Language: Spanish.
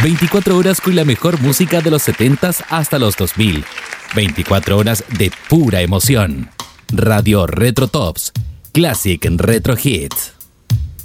24 horas con la mejor música de los 70s hasta los 2000. 24 horas de pura emoción. Radio Retro Tops. Classic Retro Hits.